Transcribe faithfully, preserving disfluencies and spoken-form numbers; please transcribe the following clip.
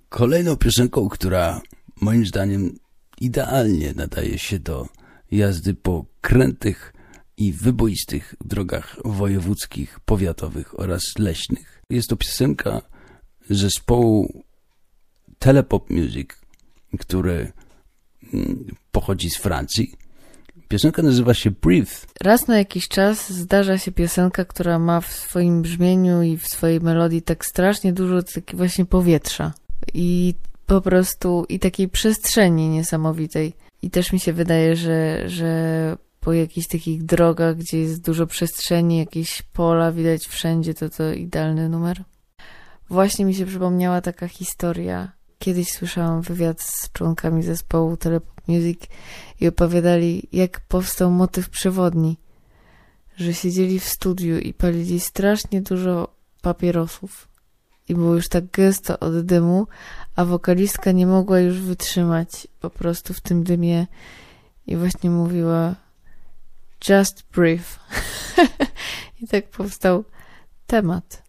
Kolejną piosenką, która moim zdaniem idealnie nadaje się do jazdy po krętych i wyboistych drogach wojewódzkich, powiatowych oraz leśnych. Jest to piosenka zespołu Telepop Music, który pochodzi z Francji. Piosenka nazywa się Breathe. Raz na jakiś czas zdarza się piosenka, która ma w swoim brzmieniu i w swojej melodii tak strasznie dużo takiego właśnie powietrza. I po prostu i takiej przestrzeni niesamowitej. I też mi się wydaje, że, że po jakichś takich drogach, gdzie jest dużo przestrzeni, jakieś pola widać wszędzie, to to idealny numer. Właśnie mi się przypomniała taka historia. Kiedyś słyszałam wywiad z członkami zespołu Telepop Music i opowiadali, jak powstał motyw przewodni. Że siedzieli w studiu i palili strasznie dużo papierosów. I było już tak gęsto od dymu, a wokalistka nie mogła już wytrzymać po prostu w tym dymie i właśnie mówiła just breathe. I tak powstał temat.